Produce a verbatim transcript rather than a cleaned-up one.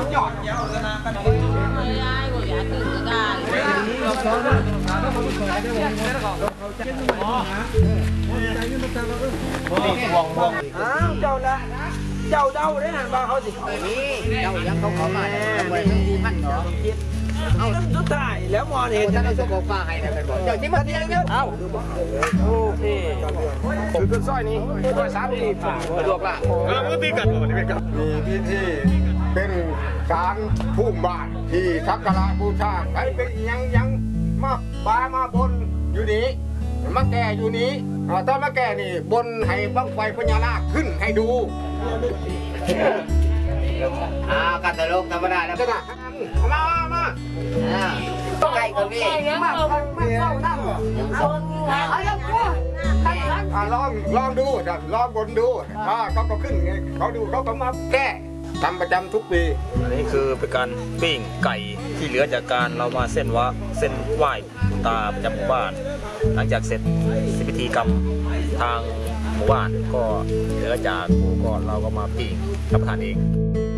หยอดเยอะเลยนะกันเลยไม่ได้กูอยากตื่นก็ได้อ้าวเจ้าละเจ้าเดาได้หันมาเขาสินี่เจ้ายังเขาขอมาไว้ทั้งที่พันเนาะเอาสุดท้ายแล้วมอเห็นจะได้ส่งออกมาให้นะเป็นบอกเจ้าที่มาเที่ยงเนี่ยเอาโอเคคือต้นสร้อยนี้ต้นสามปีผ่าสะดวกละแล้วมือตีกันหมดนี่เป็นกันมีพิธีเป็นการพุ่มบ้านที่สักการะบูชาใครเป็นยังยังมาบามาบนอยู่นี้มาแก่อยู่นี้ตอนมาแก่นี่บนให้บังไฟพญานาคขึ้นให้ดูอ่ากัตโลกธรรมดาแล้วก็มามามาต้องไก่กับพี่มามาเข้านั่งเอาเอาแล้วกูลองลองดูลองบนดูถ้าเขาก็ขึ้นเขาดูเขาก็มาแก้ทำประจำทุกปีอันนี้คือเป็นการปิ้งไก่ที่เหลือจากการเรามาเส้นวะเส้นไหว้ตาประจำหมู่บ้าน หลังจากเสร็จพิธีกรรมทางหมู่บ้านก็เหลือจากหมู่ก่อนเราก็มาปิ้งรับประทานเอง